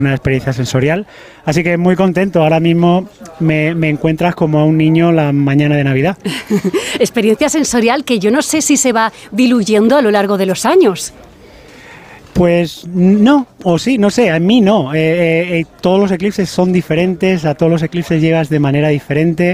una experiencia sensorial, así que muy contento. Ahora mismo me encuentras como a un niño la mañana de Navidad. Experiencia sensorial que yo no sé si se va diluyendo a lo largo de los años. Pues no, o sí, no sé, a mí no. Todos los eclipses son diferentes, a todos los eclipses llegas de manera diferente.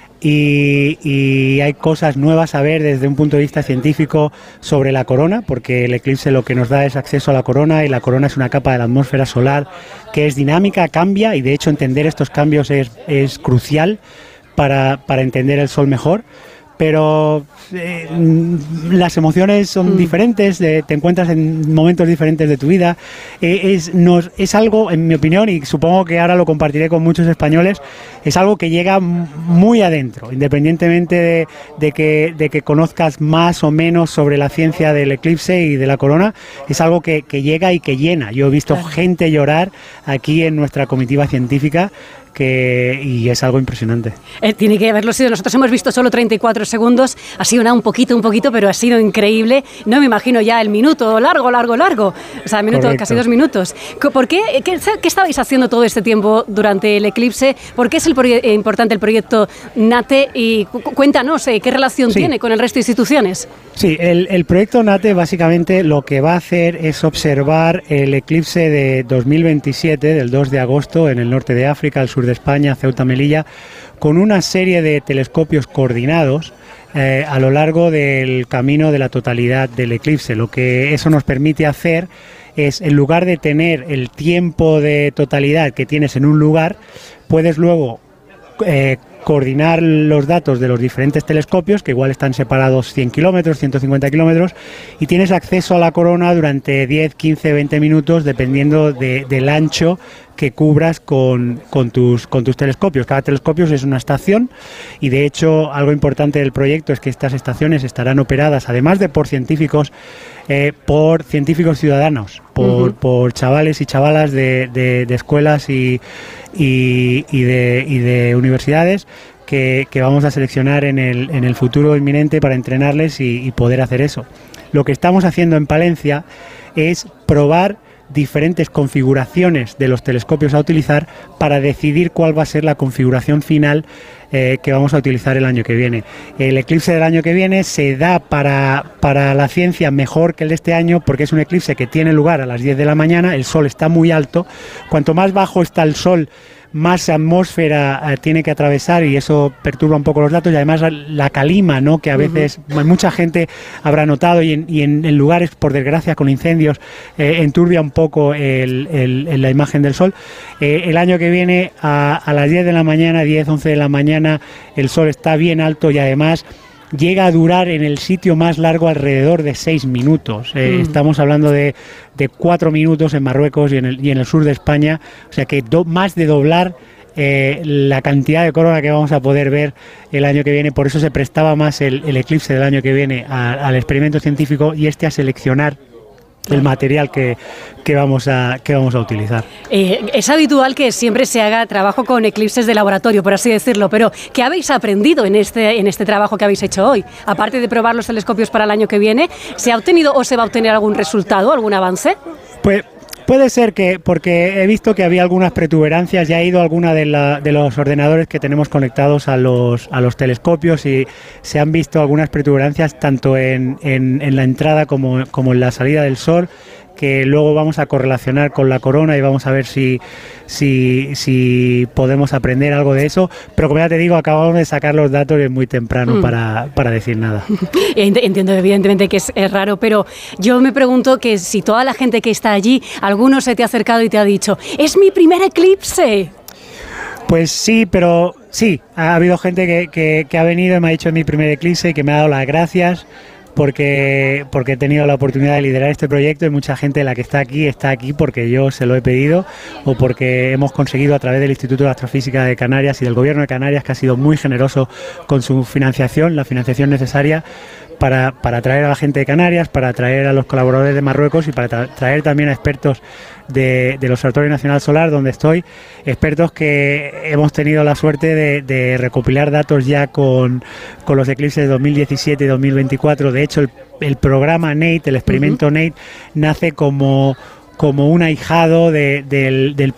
Y hay cosas nuevas a ver desde un punto de vista científico sobre la corona, porque el eclipse lo que nos da es acceso a la corona, y la corona es una capa de la atmósfera solar que es dinámica, cambia, y de hecho entender estos cambios es crucial para entender el Sol mejor. Pero las emociones son diferentes, te encuentras en momentos diferentes de tu vida. Es algo, en mi opinión, y supongo que ahora lo compartiré con muchos españoles, es algo que llega muy adentro, independientemente de que conozcas más o menos sobre la ciencia del eclipse y de la corona. Es algo que llega y que llena. Yo he visto gente llorar aquí en nuestra comitiva científica, y es algo impresionante. Tiene que haberlo sido. Nosotros hemos visto solo 34 segundos, ha sido un poquito, pero ha sido increíble. No me imagino ya el minuto largo. O sea, minuto, correcto. Casi 2 minutos. ¿Por qué? ¿Qué estabais haciendo todo este tiempo durante el eclipse? ¿Por qué es importante el proyecto NATE? Y cuéntanos, ¿qué relación tiene con el resto de instituciones? Sí, el proyecto NATE básicamente lo que va a hacer es observar el eclipse de 2027, del 2 de agosto, en el norte de África, al sur de España, Ceuta, Melilla, con una serie de telescopios coordinados a lo largo del camino de la totalidad del eclipse. Lo que eso nos permite hacer es, en lugar de tener el tiempo de totalidad que tienes en un lugar, puedes luego coordinar los datos de los diferentes telescopios, que igual están separados 100 kilómetros, 150 kilómetros, y tienes acceso a la corona durante 10, 15, 20 minutos, dependiendo del ancho que cubras con tus telescopios. Cada telescopio es una estación, y de hecho algo importante del proyecto es que estas estaciones estarán operadas, además de por científicos ciudadanos, por chavales y chavalas de escuelas y de universidades que vamos a seleccionar en el futuro inminente para entrenarles y poder hacer eso. Lo que estamos haciendo en Palencia es probar diferentes configuraciones de los telescopios a utilizar para decidir cuál va a ser la configuración final que vamos a utilizar el año que viene. El eclipse del año que viene se da para la ciencia mejor que el de este año, porque es un eclipse que tiene lugar a las 10 de la mañana, el Sol está muy alto. Cuanto más bajo está el Sol, más atmósfera tiene que atravesar, y eso perturba un poco los datos, y además la calima, ¿no?, que a veces mucha gente habrá notado, y en lugares, por desgracia, con incendios, enturbia un poco la imagen del Sol. El año que viene, a las 10 de la mañana, 10, 11 de la mañana, el Sol está bien alto, y además llega a durar en el sitio más largo alrededor de 6 minutos. Estamos hablando de 4 minutos en Marruecos y en el sur de España, o sea que más de doblar la cantidad de corona que vamos a poder ver el año que viene. Por eso se prestaba más el eclipse del año que viene al experimento científico, y a seleccionar el material que vamos a utilizar. Es habitual que siempre se haga trabajo con eclipses de laboratorio, por así decirlo, pero ¿qué habéis aprendido en este trabajo que habéis hecho hoy? Aparte de probar los telescopios para el año que viene, ¿se ha obtenido o se va a obtener algún resultado, algún avance? Pues puede ser porque he visto que había algunas protuberancias, ya he ido a alguna de los ordenadores que tenemos conectados a los telescopios, y se han visto algunas protuberancias tanto en la entrada como en la salida del Sol, que luego vamos a correlacionar con la corona y vamos a ver si podemos aprender algo de eso. Pero como ya te digo, acabamos de sacar los datos y es muy temprano para decir nada. Entiendo evidentemente que es raro, pero yo me pregunto que si toda la gente que está allí, alguno se te ha acercado y te ha dicho, ¡es mi primer eclipse! Pues sí, pero sí, ha habido gente que ha venido y me ha dicho, es mi primer eclipse, y que me ha dado las gracias, porque he tenido la oportunidad de liderar este proyecto, y mucha gente, la que está aquí porque yo se lo he pedido, o porque hemos conseguido a través del Instituto de Astrofísica de Canarias y del Gobierno de Canarias, que ha sido muy generoso con su financiación, la financiación necesaria para atraer a la gente de Canarias, para atraer a los colaboradores de Marruecos, y para traer también a expertos del Observatorio Nacional Solar, donde estoy, expertos que hemos tenido la suerte de recopilar datos ya con los eclipses de 2017 y 2024. De hecho, el programa NATE, el experimento NATE, nace como un ahijado del